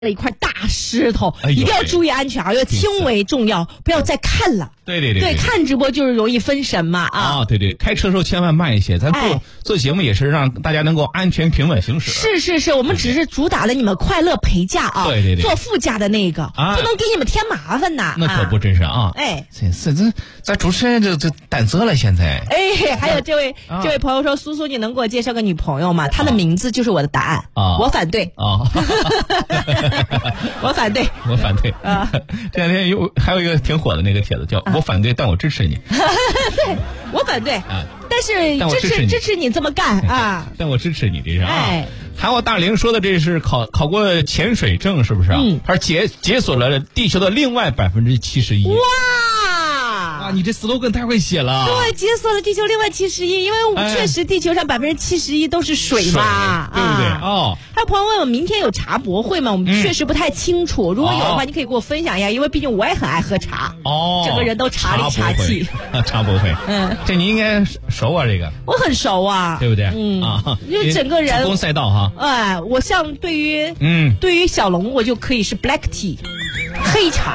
了一块大石头， 哎呦， 一定要注意安全啊，要轻为重要，不要再看了。 对， 看直播就是容易分神嘛啊。 对，开车的时候千万慢一些，咱做节目也是让大家能够安全平稳行驶。 是，我们只是主打了你们快乐陪驾啊， 对， 坐副驾的那个不能给你们添麻烦呐。 那可不真是啊，这咱主持人这担责了现在。 还有这位朋友说，苏苏你能给我介绍个女朋友吗？她的名字就是我的答案啊，我反对啊，我反对啊。 这两天还有一个挺火的那个帖子叫我反对但我支持你。 对，我反对但是支持你这么干啊， 但我支持你这是啊。还有大玲说的这是考过潜水证是不是啊？他是解锁了地球的另外71%。哇，你这 slogan 太会写了。 对，解锁了地球另外71%，因为我们确实地球上71%都是水嘛， 对不对？哦。 还有朋友问我明天有茶博会吗？我们确实不太清楚，如果有的话，你可以给我分享一下，因为毕竟我也很爱喝茶。整个人都茶里茶气。 茶博会，这你应该熟啊，这个。 我很熟啊， 对不对？ 因为整个人。 主攻赛道哈。 我像对于小龙，我就可以是 black tea。黑茶，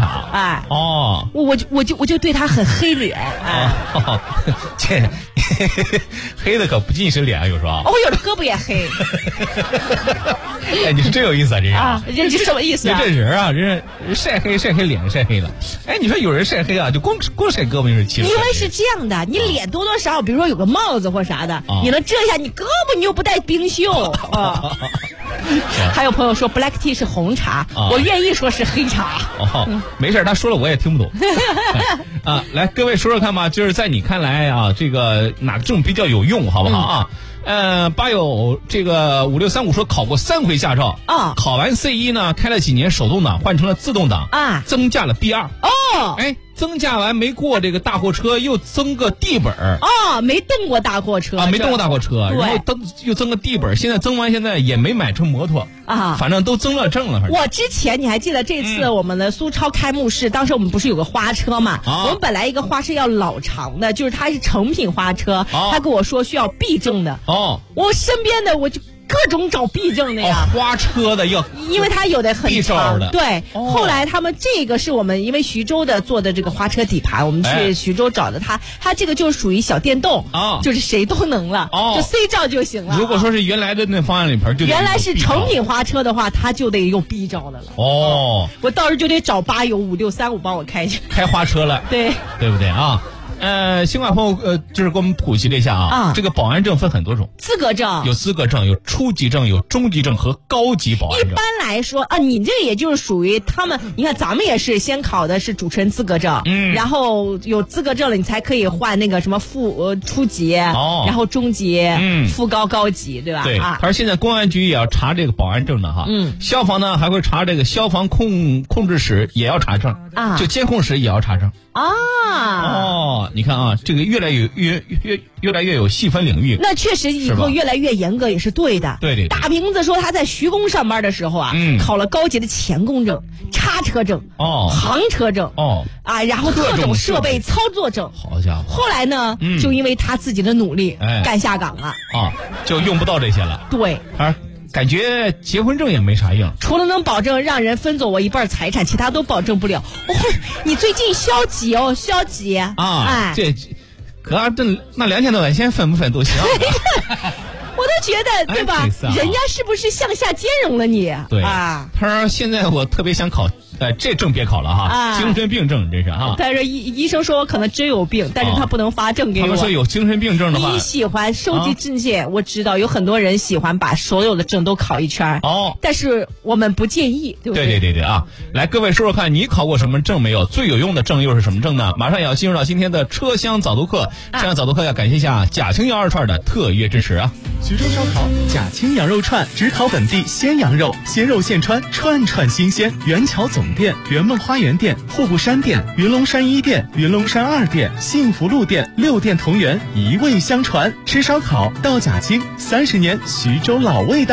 我就对他很黑脸， 这黑的可不仅是脸，有时候我有的胳膊也黑。 你是真有意思啊，这是啊，这是什么意思啊？ 这人啊，人晒黑脸晒黑了。你说有人晒黑啊，就光晒胳膊就是其实。 因为是这样的，你脸多多少少，比如说有个帽子或啥的，你能遮一下，你胳膊你又不带冰袖啊。还有朋友说 black tea 是红茶，我愿意说是黑茶。 没事，他说了我也听不懂。来，各位说说看吧，就是在你看来啊，这个哪个证比较有用，好不好啊？吧友这个5635说考过3回驾照考完 C1 呢，开了几年手动挡，换成了自动挡增驾了 B2。增驾完没过这个大货车，又增个地本没动过大货车没动过大货车，然后又增个地本，现在也没买成摩托反正都增了证了。 我之前你还记得这次我们的苏超开幕式，当时我们不是有个花车嘛？我们本来一个花车要老长的，就是它是成品花车，他跟我说需要 B 证的我身边的我就各种找 B 证的呀， 花车的要， 因为它有的很长的。 对，后来他们这个是我们因为徐州的做的这个花车底盘，我们去徐州找的它这个就是属于小电动就是谁都能了就 C 照就行了。 如果说是原来的那方案里边就原来是成品花车的话，它就得用 B 照的了。我到时候就得找吧友5635帮我开花车了，对不对啊？新冠朋友就是给我们普及了一下这个保安证分很多种， 资格证有资格证，有初级证，有中级证和高级保安证。 一般来说你这个也就是属于他们，你看咱们也是先考的是主持人资格证，然后有资格证了，你才可以换那个什么初级，然后中级，副高级，对吧？ 对。而现在公安局也要查这个保安证的哈，消防呢还会查这个消防控制室也要查证就监控室也要查证你看这个越来越有细分领域。 那确实以后越来越严格也是对的。 对。 大瓶子说他在徐工上班的时候考了高级的钳工证、叉车证、行车证然后各种设备操作证。 好家伙！ 后来呢，就因为他自己的努力干下岗了就用不到这些了。 对。 感觉结婚证也没啥用， 除了能保证让人分走我一半财产，其他都保证不了。你最近消极这可那2000多块钱分不分都行。 我都觉得对吧？人家是不是向下兼容了你？ 对他说现在我特别想考。这证别考了哈，精神病证真是哈。 但是医生说我可能真有病，但是他不能发证给我。 他们说有精神病证的话， 你喜欢收集证件，我知道有很多人喜欢把所有的证都考一圈但是我们不建议，对不对？ 对啊！来，各位说说看，你考过什么证没有？最有用的证又是什么证呢？马上也要进入到今天的车厢早读课。车厢早读课要感谢一下贾青羊肉串的特约支持啊！ 徐州烧烤贾青羊肉串，只烤本地鲜羊肉，鲜肉现穿，串串新鲜。元桥总店、圆梦花园店、户部山店、云龙山1店、云龙山2店、幸福路店6店同源，一味相传。吃烧烤到贾青，30年徐州老味道。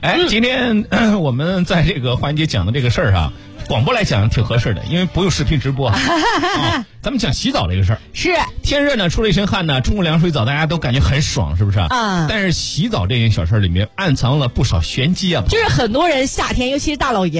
哎，今天我们在这个环节讲的这个事儿啊，广播来讲挺合适的，因为不用视频直播啊。咱们讲洗澡这个事儿， 是天热呢，出了一身汗呢，冲个凉水澡，大家都感觉很爽，是不是啊？但是洗澡这件小事里面暗藏了不少玄机啊。 就是很多人夏天，尤其是大老爷